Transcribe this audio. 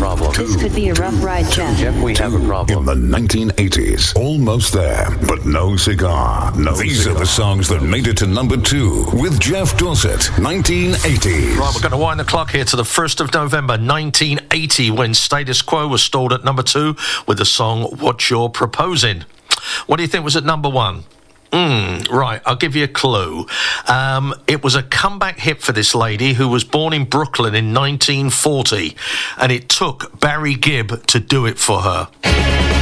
problem. This could be a rough ride, Jeff. Jeff, we have a problem. In the 1980s, almost there, but no cigar. These are the songs that made it to number 2 with Jeff Dorset, 1980s. Right, we're going to wind the clock here to the 1st of November, 1980, when Status Quo was stalled at number 2 with the song What You're Proposing. What do you think was at number 1? Right, I'll give you a clue. It was a comeback hit for this lady who was born in Brooklyn in 1940, and it took Barry Gibb to do it for her.